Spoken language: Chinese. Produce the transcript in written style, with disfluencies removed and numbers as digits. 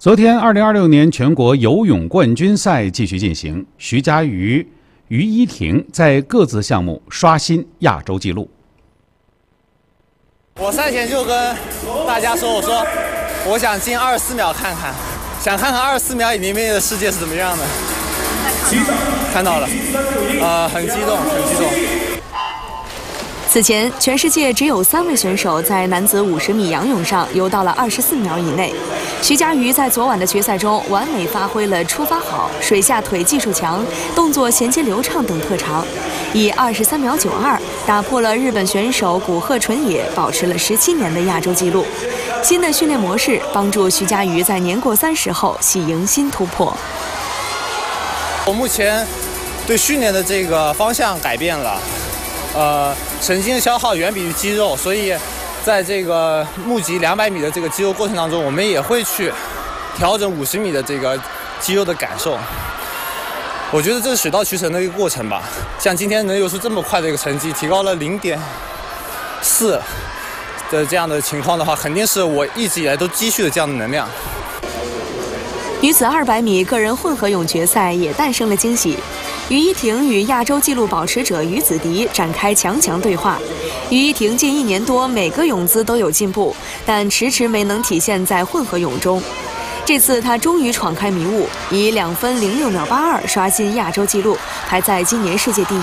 昨天，2026年全国游泳冠军赛继续进行，徐嘉余、于依婷在各自项目刷新亚洲纪录。 我赛前就跟大家说，我想进24秒看看，想看看24秒里面的世界是怎么样的。看到了，很激动，很激动。 此前，全世界只有3位选手在男子50米仰泳上游到了24秒以内。徐嘉余在昨晚的决赛中完美发挥了出发好、水下腿技术强、动作衔接流畅等特长，以23秒92打破了日本选手古贺纯也保持了17年的亚洲纪录。新的训练模式帮助徐嘉余在年过30后喜迎新突破。 我目前对训练的这个方向改变了。神经消耗远比于肌肉，所以在这个募集200米的这个肌肉过程当中，我们也会去调整50米的这个肌肉的感受。我觉得这是水到渠成的一个过程吧。像今天能游出这么快的一个成绩，提高了0.4的这样的情况的话，肯定是我一直以来都积蓄了这样的能量。 女子200米个人混合泳决赛也诞生了惊喜。于依婷与亚洲纪录保持者于子迪展开强对话。于依婷近1年多每个泳姿都有进步，但迟迟没能体现在混合泳中。这次她终于闯开迷雾，以2分06秒82刷新亚洲纪录，排在今年世界第1。